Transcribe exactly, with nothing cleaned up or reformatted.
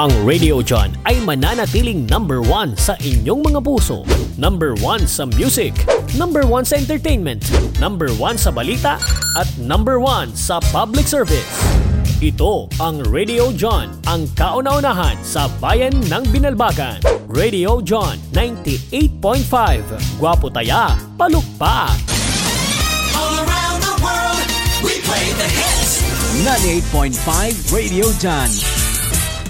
Ang Radio John ay mananatiling number one sa inyong mga puso. Number one sa music, number one sa entertainment, number one sa balita, at number one sa public service. Ito ang Radio John, ang kauna-unahan sa bayan ng Binalbagan. Radio John ninety-eight point five. Gwapo taya, palukpak. All around the world, we play the hits. ninety-eight point five Radio John.